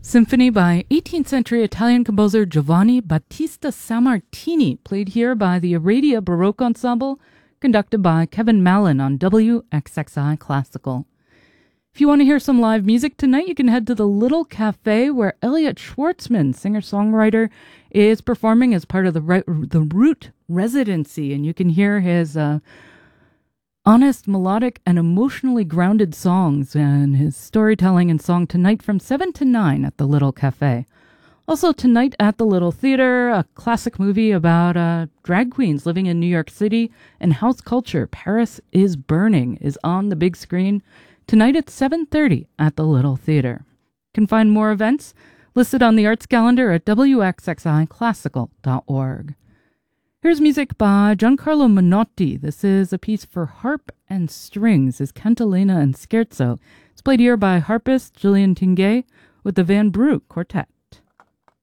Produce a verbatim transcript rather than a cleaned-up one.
Symphony by eighteenth century Italian composer Giovanni Battista Sammartini, played here by the Aradia Baroque Ensemble, conducted by Kevin Mallon on W X X I Classical. If you want to hear some live music tonight, you can head to the Little Cafe, where Elliot Schwartzman, singer-songwriter, is performing as part of the, Re- the Root Residency, and you can hear his uh, honest, melodic, and emotionally grounded songs and his storytelling and song tonight from seven to nine at the Little Cafe. Also tonight at the Little Theater, a classic movie about uh, drag queens living in New York City and house culture, Paris is Burning, is on the big screen tonight at seven thirty at the Little Theater. You can find more events listed on the arts calendar at w x x i classical dot org. Here's music by Giancarlo Menotti. This is a piece for harp and strings, his Cantilena and Scherzo. It's played here by harpist Gillian Tingay with the Van Brugh Quartet.